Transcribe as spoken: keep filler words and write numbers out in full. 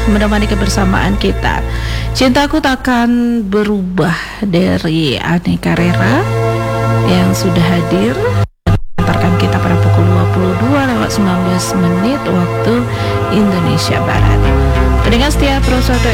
menemani kebersamaan kita. Cintaku takkan berubah dari Aneka Rera yang sudah hadir mengantarkan kita pada pukul dua puluh dua lewat sembilan belas menit waktu Indonesia Barat. Pendengar setia Pro satu